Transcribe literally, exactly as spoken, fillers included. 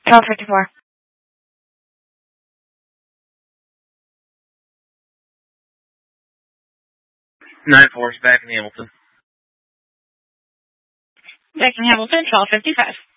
twelve fifty-four. nine four is back in Hamilton. Back in Hamilton, twelve fifty-five.